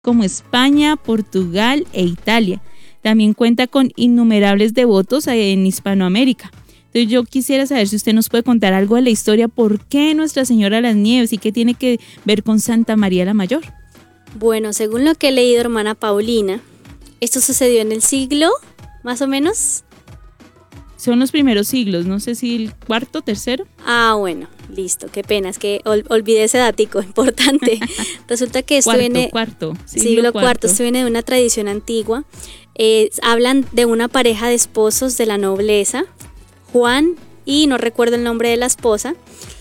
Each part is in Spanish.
como España, Portugal e Italia. También cuenta con innumerables devotos en Hispanoamérica. Entonces yo quisiera saber si usted nos puede contar algo de la historia, por qué Nuestra Señora de las Nieves y qué tiene que ver con Santa María la Mayor. Bueno, según lo que he leído, hermana Paulina, esto sucedió en el siglo, más o menos. Son los primeros siglos, no sé si el cuarto, tercero. Ah, bueno, listo, qué pena, es que olvidé ese datico importante. Resulta que esto siglo cuarto, esto viene de una tradición antigua. Hablan de una pareja de esposos de la nobleza, Juan y no recuerdo el nombre de la esposa,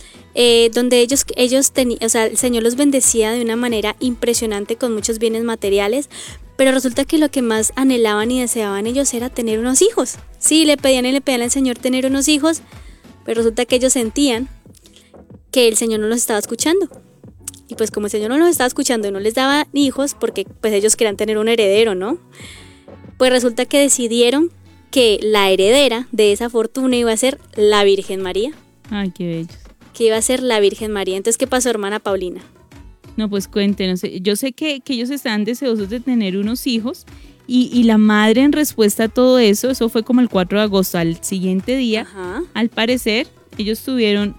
donde ellos tenían, o sea, el Señor los bendecía de una manera impresionante con muchos bienes materiales, pero resulta que lo que más anhelaban y deseaban ellos era tener unos hijos. Sí, le pedían al Señor tener unos hijos, pero resulta que ellos sentían que el Señor no los estaba escuchando. Y pues como el Señor no los estaba escuchando y no les daba hijos, porque pues ellos querían tener un heredero, ¿no? Pues resulta que decidieron que la heredera de esa fortuna iba a ser la Virgen María. Ay, qué bello. Que iba a ser la Virgen María. Entonces, ¿qué pasó, hermana Paulina? No, pues cuéntenos. Yo sé que ellos estaban deseosos de tener unos hijos y la madre, en respuesta a todo eso fue como el 4 de agosto, al siguiente día. Ajá. Al parecer, ellos tuvieron,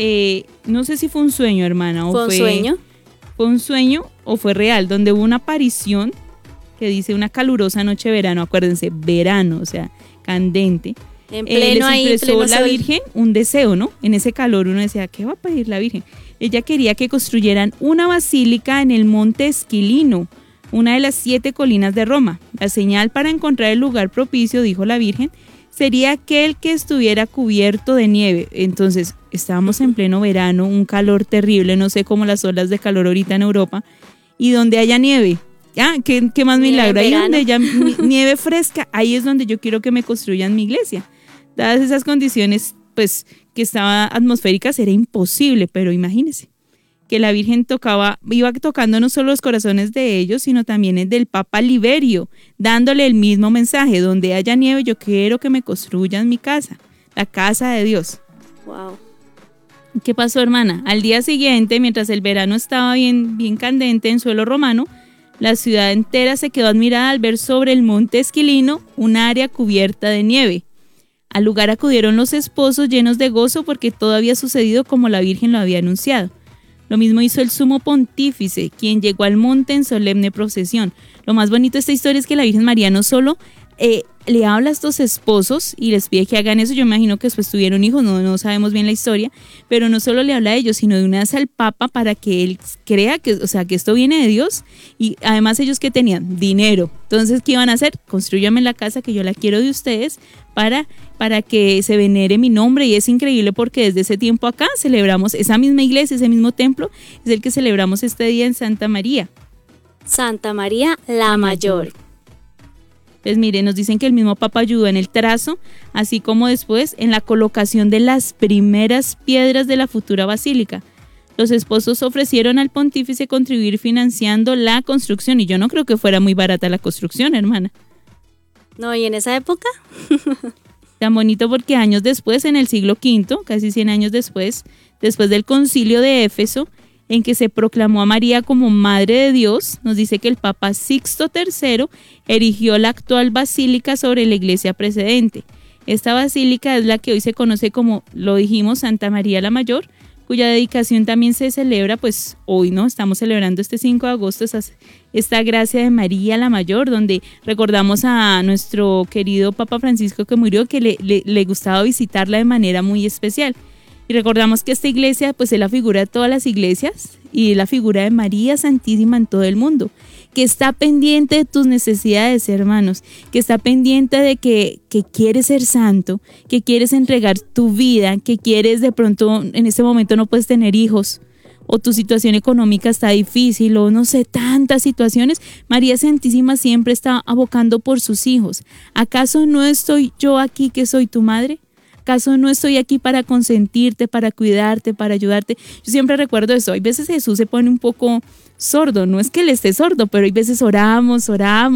no sé si fue un sueño, hermana. ¿Fue un sueño? Fue un sueño o fue real, donde hubo una aparición que dice una calurosa noche de verano, acuérdense, verano, o sea, candente. En pleno les expresó pleno la sol. Virgen un deseo, ¿no? En ese calor uno decía, ¿qué va a pedir la Virgen? Ella quería que construyeran una basílica en el monte Esquilino, una de las 7 colinas de Roma. La señal para encontrar el lugar propicio, dijo la Virgen, sería aquel que estuviera cubierto de nieve. Entonces, estábamos en pleno verano, un calor terrible, no sé cómo las olas de calor ahorita en Europa, y donde haya nieve. Ah, ¿qué más milagro? Ahí donde haya nieve fresca, ahí es donde yo quiero que me construyan mi iglesia. Dadas esas condiciones, pues, que estaban atmosféricas, era imposible, pero imagínense que la Virgen iba tocando no solo los corazones de ellos, sino también el del Papa Liberio, dándole el mismo mensaje: donde haya nieve, yo quiero que me construyan mi casa, la casa de Dios. Wow. ¿Qué pasó, hermana? Al día siguiente, mientras el verano estaba bien candente en suelo romano, la ciudad entera se quedó admirada al ver sobre el monte Esquilino un área cubierta de nieve. Al lugar acudieron los esposos llenos de gozo porque todo había sucedido como la Virgen lo había anunciado. Lo mismo hizo el sumo pontífice, quien llegó al monte en solemne procesión. Lo más bonito de esta historia es que la Virgen María no solo le habla a estos esposos y les pide que hagan eso. Yo imagino que después tuvieron hijos, no sabemos bien la historia, pero no solo le habla a ellos, sino de una vez al Papa para que él crea que, o sea, que esto viene de Dios. Y además, ellos ¿qué tenían? Dinero. Entonces, ¿qué iban a hacer? Constrúyame la casa que yo la quiero de ustedes para que se venere mi nombre. Y es increíble porque desde ese tiempo acá celebramos esa misma iglesia, ese mismo templo, es el que celebramos este día en Santa María. Santa María la Mayor. Pues mire, nos dicen que el mismo Papa ayudó en el trazo, así como después en la colocación de las primeras piedras de la futura basílica. Los esposos ofrecieron al pontífice contribuir financiando la construcción, y yo no creo que fuera muy barata la construcción, hermana. No, ¿y en esa época? Tan bonito porque años después, en el siglo V, casi 100 años después del concilio de Éfeso, en que se proclamó a María como Madre de Dios, nos dice que el Papa Sixto III erigió la actual basílica sobre la iglesia precedente. Esta basílica es la que hoy se conoce como, lo dijimos, Santa María la Mayor, cuya dedicación también se celebra, pues hoy, ¿no? Estamos celebrando este 5 de agosto esta gracia de María la Mayor, donde recordamos a nuestro querido Papa Francisco que murió, que le gustaba visitarla de manera muy especial. Y recordamos que esta iglesia pues es la figura de todas las iglesias y es la figura de María Santísima en todo el mundo, que está pendiente de tus necesidades, hermanos, que está pendiente de que quieres ser santo, que quieres entregar tu vida, que quieres de pronto en este momento no puedes tener hijos o tu situación económica está difícil o no sé, tantas situaciones. María Santísima siempre está abocando por sus hijos. ¿Acaso no estoy yo aquí que soy tu madre? ¿Acaso no estoy aquí para consentirte, para cuidarte, para ayudarte? Yo siempre recuerdo eso. Hay veces Jesús se pone un poco sordo, no es que él esté sordo, pero hay veces oramos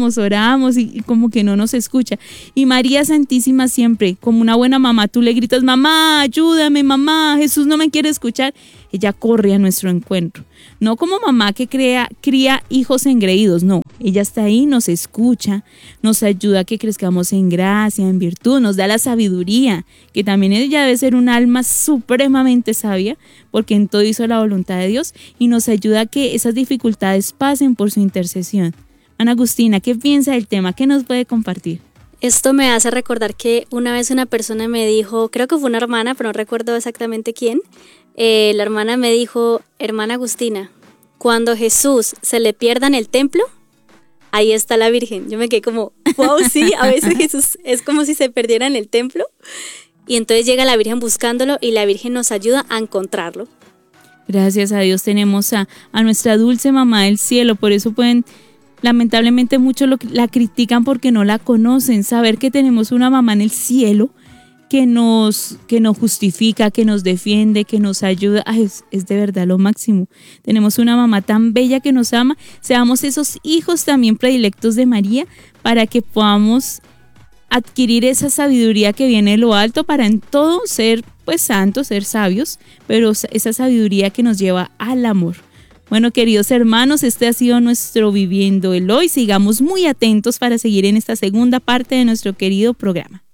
y como que no nos escucha. Y María Santísima siempre, como una buena mamá, tú le gritas, mamá, ayúdame, mamá, Jesús no me quiere escuchar. Ella corre a nuestro encuentro. No como mamá que cría hijos engreídos, no. Ella está ahí, nos escucha, nos ayuda a que crezcamos en gracia, en virtud, nos da la sabiduría, que también ella debe ser un alma supremamente sabia, porque en todo hizo la voluntad de Dios, y nos ayuda a que esas dificultades pasen por su intercesión. Ana Agustina, ¿qué piensa del tema? ¿Qué nos puede compartir? Esto me hace recordar que una vez una persona me dijo, creo que fue una hermana, pero no recuerdo exactamente quién. La hermana me dijo, hermana Agustina, cuando Jesús se le pierda en el templo, ahí está la Virgen. Yo me quedé como, wow, sí, a veces Jesús es como si se perdiera en el templo. Y entonces llega la Virgen buscándolo y la Virgen nos ayuda a encontrarlo. Gracias a Dios tenemos a nuestra dulce mamá del cielo, por eso lamentablemente muchos la critican porque no la conocen. Saber que tenemos una mamá en el cielo que nos justifica, que nos defiende, que nos ayuda, es de verdad lo máximo. Tenemos una mamá tan bella que nos ama. Seamos esos hijos también predilectos de María para que podamos adquirir esa sabiduría que viene de lo alto para en todo ser pues santos, ser sabios, pero esa sabiduría que nos lleva al amor. Bueno, queridos hermanos, este ha sido nuestro Viviendo el Hoy. Sigamos muy atentos para seguir en esta segunda parte de nuestro querido programa.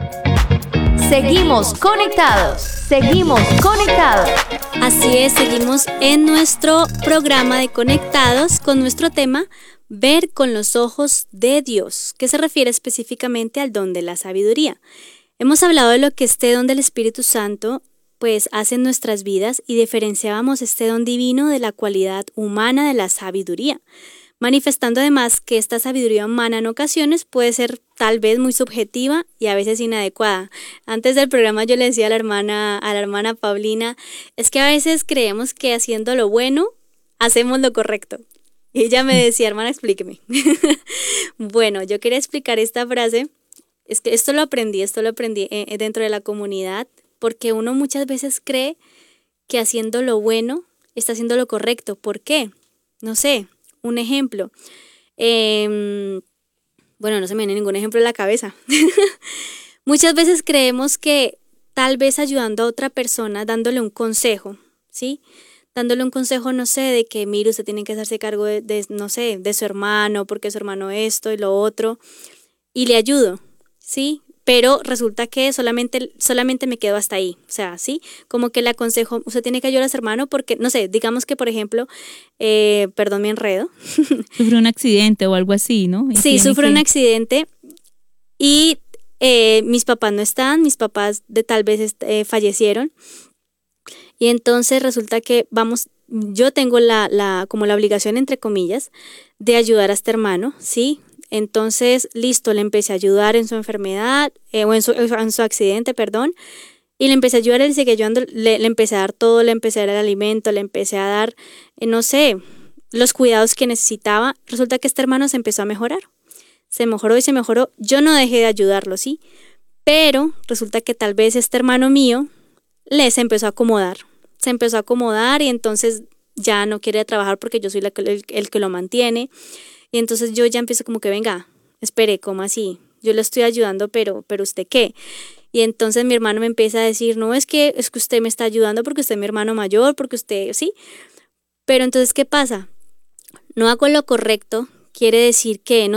Seguimos conectados, seguimos conectados. Así es, seguimos en nuestro programa de Conectados con nuestro tema Ver con los ojos de Dios, que se refiere específicamente al don de la sabiduría. Hemos hablado de lo que este don del Espíritu Santo pues hace en nuestras vidas y diferenciábamos este don divino de la cualidad humana de la sabiduría, manifestando además que esta sabiduría humana en ocasiones puede ser tal vez muy subjetiva y a veces inadecuada. Antes del programa yo le decía a la hermana Paulina, es que a veces creemos que haciendo lo bueno hacemos lo correcto. Y ella me decía, hermana, explíqueme. Bueno, yo quería explicar esta frase. Es que esto lo aprendí dentro de la comunidad, porque uno muchas veces cree que haciendo lo bueno está haciendo lo correcto. ¿Por qué? No sé, un ejemplo. Bueno, no se me viene ningún ejemplo en la cabeza. Muchas veces creemos que tal vez ayudando a otra persona, dándole un consejo, ¿sí? Dándole un consejo, no sé, de que mire, usted tiene que hacerse cargo no sé, de su hermano, porque su hermano esto y lo otro, y le ayudo, ¿sí? Pero resulta que solamente me quedo hasta ahí, o sea, ¿sí? Como que le aconsejo, usted tiene que ayudar a su hermano porque, no sé, digamos que, por ejemplo, perdón mi enredo. Sufrió un accidente o algo así, ¿no? Sí, sufrió un accidente y mis papás no están, mis papás tal vez fallecieron. Y entonces resulta que yo tengo como la obligación, entre comillas, de ayudar a este hermano, ¿sí? Entonces, listo, le empecé a ayudar en su enfermedad, o en su accidente, perdón, y le empecé a ayudar, él sigue ayudando, le empecé a dar todo, le empecé a dar el alimento, le empecé a dar, no sé, los cuidados que necesitaba. Resulta que este hermano se empezó a mejorar, se mejoró, yo no dejé de ayudarlo, ¿sí? Pero resulta que tal vez este hermano mío se empezó a acomodar y entonces ya no quiere trabajar porque yo soy el que lo mantiene. Y entonces yo ya empiezo como que, venga, espere, ¿cómo así? Yo le estoy ayudando, pero ¿usted qué? Y entonces mi hermano me empieza a decir, no, es que usted me está ayudando porque usted es mi hermano mayor, porque usted, ¿sí? Pero entonces, ¿qué pasa? No hago lo correcto, quiere decir que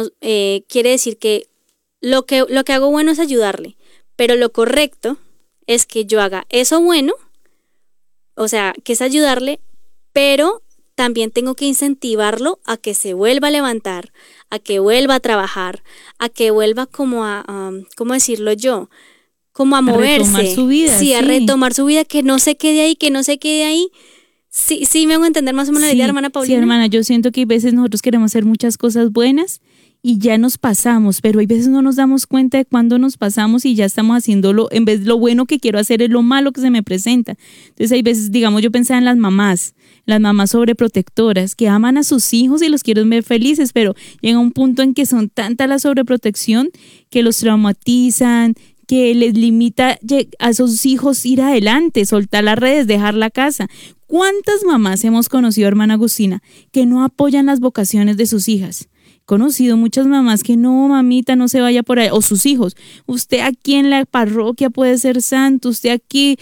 lo que hago bueno es ayudarle, pero lo correcto es que yo haga eso bueno, o sea, que es ayudarle, pero también tengo que incentivarlo a que se vuelva a levantar, a que vuelva a trabajar, a que vuelva como ¿cómo decirlo yo? Como a moverse. A retomar su vida. Sí, a retomar su vida, que no se quede ahí. Sí, me hago entender más o menos la idea, hermana Paulina. Sí, hermana, yo siento que a veces nosotros queremos hacer muchas cosas buenas y ya nos pasamos, pero hay veces no nos damos cuenta de cuándo nos pasamos y ya estamos haciéndolo, en vez de lo bueno que quiero hacer es lo malo que se me presenta. Entonces hay veces, digamos, yo pensaba en las mamás sobreprotectoras que aman a sus hijos y los quieren ver felices, pero llega un punto en que son tanta la sobreprotección que los traumatizan, que les limita a sus hijos ir adelante, soltar las redes, dejar la casa. ¿Cuántas mamás hemos conocido, hermana Agustina, que no apoyan las vocaciones de sus hijas? He conocido muchas mamás que no, mamita, no se vaya por ahí, o sus hijos, usted aquí en la parroquia puede ser santo, usted aquí,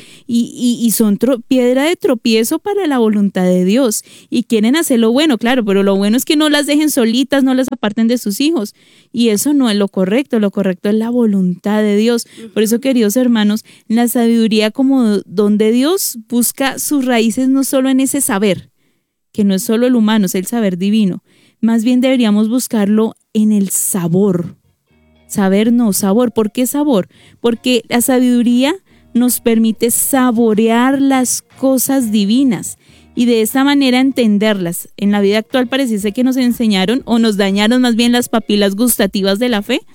y son piedra de tropiezo para la voluntad de Dios, y quieren hacer lo bueno, claro, pero lo bueno es que no las dejen solitas, no las aparten de sus hijos, y eso no es lo correcto es la voluntad de Dios. Por eso, queridos hermanos, la sabiduría como donde Dios busca sus raíces no solo en ese saber, que no es solo el humano, es el saber divino. Más bien deberíamos buscarlo en el sabor. Saber no, sabor. ¿Por qué sabor? Porque la sabiduría nos permite saborear las cosas divinas y de esa manera entenderlas. En la vida actual pareciese que nos enseñaron o nos dañaron más bien las papilas gustativas de la fe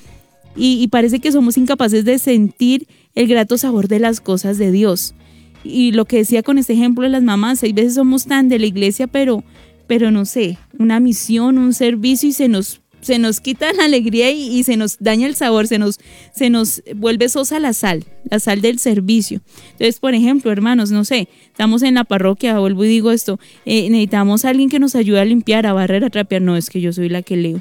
y parece que somos incapaces de sentir el grato sabor de las cosas de Dios. Y lo que decía con este ejemplo de las mamás, hay veces somos tan de la iglesia, pero no sé, una misión, un servicio y se nos quita la alegría y se nos daña el sabor, se nos vuelve sosa la sal del servicio. Entonces, por ejemplo, hermanos, no sé, estamos en la parroquia, vuelvo y digo esto, necesitamos a alguien que nos ayude a limpiar, a barrer, a trapear. No, es que yo soy la que leo.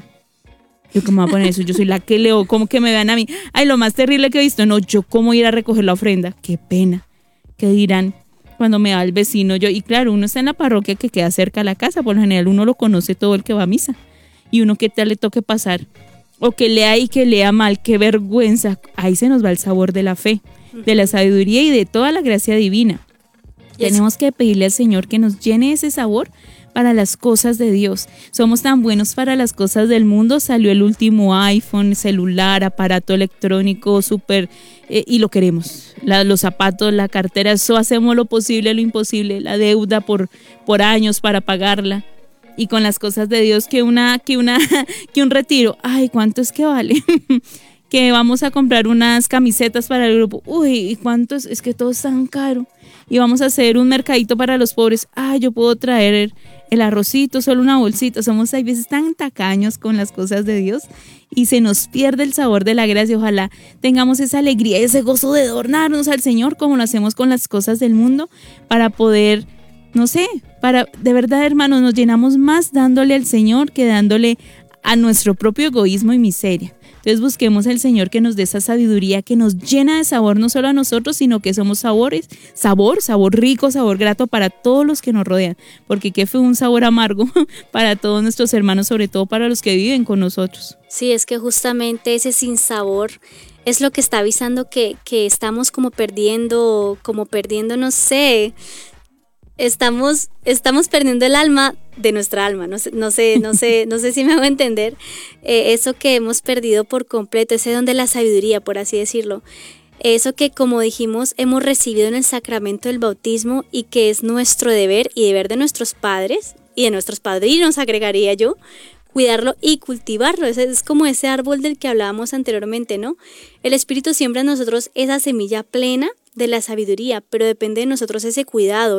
Yo cómo voy a poner eso, yo soy la que leo, como que me vean a mí. Ay, lo más terrible que he visto, no, yo cómo ir a recoger la ofrenda, qué pena, ¿qué dirán? Cuando me va el vecino, y claro, uno está en la parroquia que queda cerca de la casa, por lo general uno lo conoce todo el que va a misa, y uno que tal le toque pasar, o que lea y que lea mal, qué vergüenza, ahí se nos va el sabor de la fe, de la sabiduría y de toda la gracia divina. Tenemos que pedirle al Señor que nos llene ese sabor para las cosas de Dios. Somos tan buenos para las cosas del mundo, salió el último iPhone, celular, aparato electrónico, súper, y lo queremos. Los zapatos, la cartera, eso hacemos lo posible, lo imposible, la deuda por años para pagarla. Y con las cosas de Dios, que un retiro, ay, ¿cuánto es que vale? Que vamos a comprar unas camisetas para el grupo, uy, ¿y cuánto es? Es que todo es tan caro. Y vamos a hacer un mercadito para los pobres, yo puedo traer el arrocito, solo una bolsita. Somos a veces tan tacaños con las cosas de Dios y se nos pierde el sabor de la gracia. Ojalá tengamos esa alegría y ese gozo de adornarnos al Señor como lo hacemos con las cosas del mundo para poder, no sé, de verdad, hermanos, nos llenamos más dándole al Señor que dándole a nuestro propio egoísmo y miseria. Entonces busquemos al Señor que nos dé esa sabiduría que nos llena de sabor no solo a nosotros, sino que somos sabor rico, sabor grato para todos los que nos rodean, porque qué fue un sabor amargo para todos nuestros hermanos, sobre todo para los que viven con nosotros. Sí, es que justamente ese sinsabor es lo que está avisando que estamos como perdiendo, no sé, estamos perdiendo el alma de nuestra alma, no sé si me hago entender, eso que hemos perdido por completo, ese don de la sabiduría, por así decirlo, eso que, como dijimos, hemos recibido en el sacramento del bautismo y que es nuestro deber y deber de nuestros padres y de nuestros padrinos, agregaría yo, cuidarlo y cultivarlo. Es como ese árbol del que hablábamos anteriormente, ¿no? El Espíritu siembra en nosotros esa semilla plena de la sabiduría, pero depende de nosotros ese cuidado,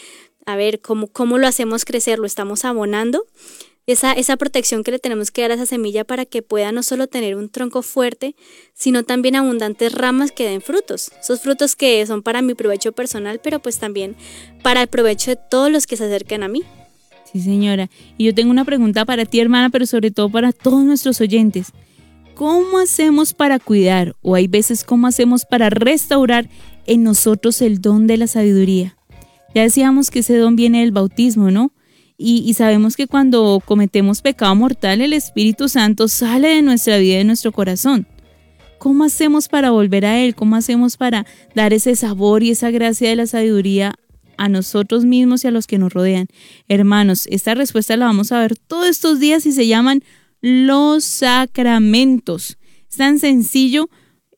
cómo lo hacemos crecer, lo estamos abonando, esa protección que le tenemos que dar a esa semilla para que pueda no solo tener un tronco fuerte, sino también abundantes ramas que den frutos, esos frutos que son para mi provecho personal, pero pues también para el provecho de todos los que se acercan a mí. Sí, señora, y yo tengo una pregunta para ti, hermana, pero sobre todo para todos nuestros oyentes. ¿Cómo hacemos para cuidar, o hay veces cómo hacemos para restaurar en nosotros el don de la sabiduría? Ya decíamos que ese don viene del bautismo, ¿no? Y sabemos que cuando cometemos pecado mortal, el Espíritu Santo sale de nuestra vida y de nuestro corazón. ¿Cómo hacemos para volver a Él? ¿Cómo hacemos para dar ese sabor y esa gracia de la sabiduría a nosotros mismos y a los que nos rodean? Hermanos, esta respuesta la vamos a ver todos estos días y se llaman los sacramentos. Es tan sencillo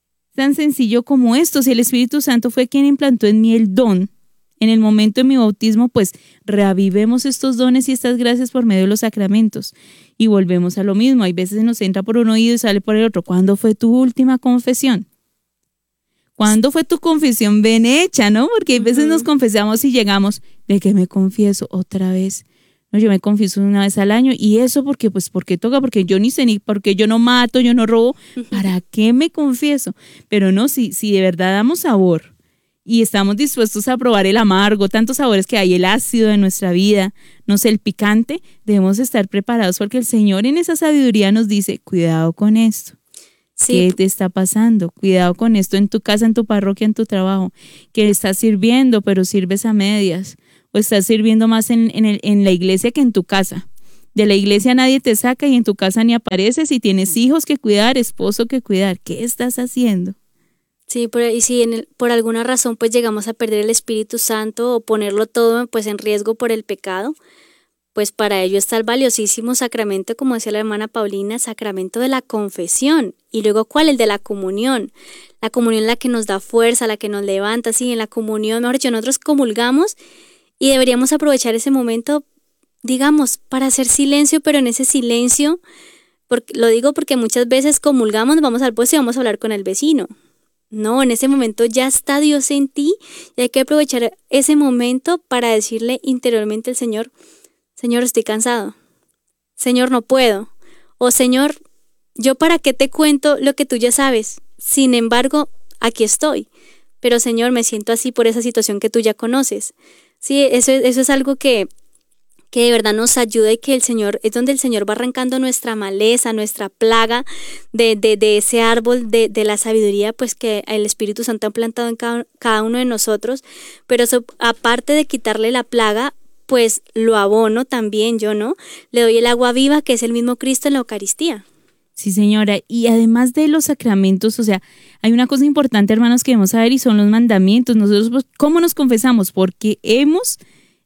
como esto. Si el Espíritu Santo fue quien implantó en mí el don en el momento de mi bautismo, pues reavivemos estos dones y estas gracias por medio de los sacramentos. Y volvemos a lo mismo. Hay veces nos entra por un oído y sale por el otro. ¿Cuándo fue tu última confesión? ¿Cuándo fue tu confesión bien hecha, no? Porque hay veces nos confesamos y llegamos, ¿de qué me confieso? Otra vez. No, yo me confieso una vez al año y eso porque toca, porque yo ni sé, ni porque yo no mato, yo no robo, ¿para qué me confieso? Pero no, si de verdad damos sabor y estamos dispuestos a probar el amargo, tantos sabores que hay, el ácido de nuestra vida, no sé, el picante, debemos estar preparados porque el Señor en esa sabiduría nos dice, cuidado con esto. Sí. ¿Qué te está pasando? Cuidado con esto en tu casa, en tu parroquia, en tu trabajo, que estás sirviendo, pero sirves a medias, o estás sirviendo más en la iglesia que en tu casa. De la iglesia nadie te saca y en tu casa ni apareces y tienes hijos que cuidar, esposo que cuidar. ¿Qué estás haciendo? Sí, y si por alguna razón pues llegamos a perder el Espíritu Santo o ponerlo todo pues en riesgo por el pecado, pues para ello está el valiosísimo sacramento, como decía la hermana Paulina, sacramento de la confesión. Y luego, ¿cuál? El de la comunión. La comunión es la que nos da fuerza, la que nos levanta, sí, en la comunión, mejor dicho, nosotros comulgamos y deberíamos aprovechar ese momento, digamos, para hacer silencio, pero en ese silencio, lo digo porque muchas veces comulgamos, vamos al puesto y vamos a hablar con el vecino. No, en ese momento ya está Dios en ti y hay que aprovechar ese momento para decirle interiormente al Señor, Señor, estoy cansado. Señor, no puedo. O Señor, ¿yo para qué te cuento lo que tú ya sabes? Sin embargo, aquí estoy. Pero Señor, me siento así por esa situación que tú ya conoces. Sí, eso es algo que de verdad nos ayuda y que es donde el Señor va arrancando nuestra maleza, nuestra plaga de ese árbol de la sabiduría, pues que el Espíritu Santo ha plantado en cada uno de nosotros. Pero eso, aparte de quitarle la plaga, pues lo abono también yo, ¿no? Le doy el agua viva, que es el mismo Cristo en la Eucaristía. Sí, señora. Y además de los sacramentos, o sea, hay una cosa importante, hermanos, que debemos saber y son los mandamientos. Nosotros, pues, ¿cómo nos confesamos? Porque hemos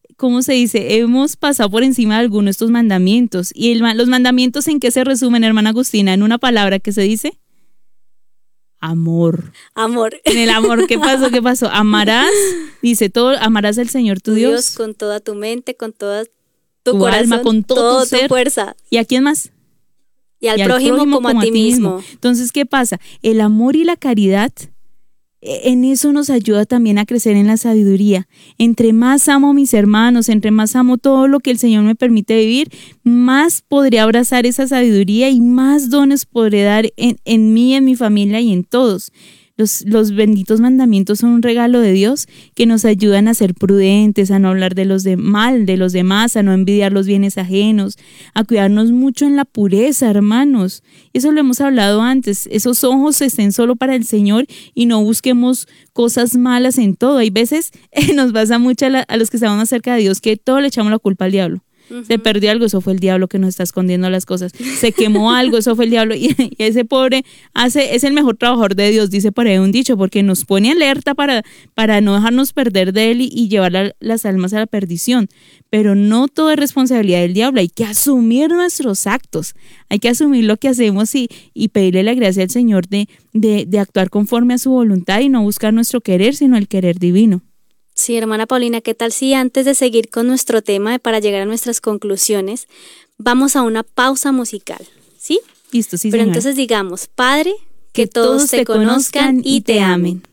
pasado por encima de algunos de estos mandamientos. ¿Y los mandamientos en qué se resumen, hermana Agustina? En una palabra que se dice... Amor. Amor. En el amor, ¿qué pasó? Amarás, dice todo, amarás al Señor tu Dios. Con toda tu mente, con toda tu corazón, alma, con todo tu ser. Tu fuerza. ¿Y a quién más? Y al prójimo como a ti mismo. Entonces, ¿qué pasa? El amor y la caridad, en eso nos ayuda también a crecer en la sabiduría. Entre más amo a mis hermanos, entre más amo todo lo que el Señor me permite vivir, más podré abrazar esa sabiduría y más dones podré dar en mí, en mi familia y en todos. Los benditos mandamientos son un regalo de Dios que nos ayudan a ser prudentes, a no hablar de los demás, a no envidiar los bienes ajenos, a cuidarnos mucho en la pureza, hermanos. Eso lo hemos hablado antes. Esos ojos estén solo para el Señor y no busquemos cosas malas en todo. Hay veces nos pasa mucho a los que estamos más cerca de Dios que todo le echamos la culpa al diablo. Se perdió algo, eso fue el diablo que nos está escondiendo las cosas. Se quemó algo, eso fue el diablo. Y ese pobre es el mejor trabajador de Dios, dice por ahí un dicho, porque nos pone alerta para no dejarnos perder de él y llevar las almas a la perdición. Pero no todo es responsabilidad del diablo, hay que asumir nuestros actos, hay que asumir lo que hacemos y pedirle la gracia al Señor de actuar conforme a su voluntad y no buscar nuestro querer, sino el querer divino. Sí, hermana Paulina, ¿qué tal si antes de seguir con nuestro tema para llegar a nuestras conclusiones, vamos a una pausa musical? ¿Sí? Listo, sí, Pero señora. Entonces digamos, Padre, que todos te conozcan y te amen.